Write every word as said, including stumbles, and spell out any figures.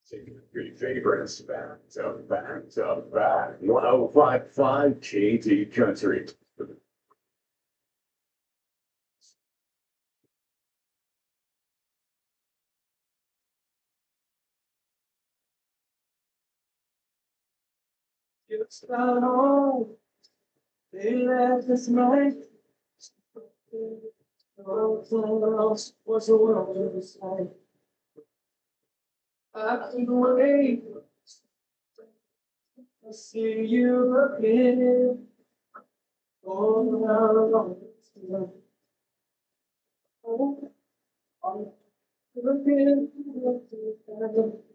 Taking three favorites back to back to back. one oh five point five T T Country. It's not all they left this night. All else was a world of the side. I couldn't wait to see you again. Oh, how long oh, I'm again.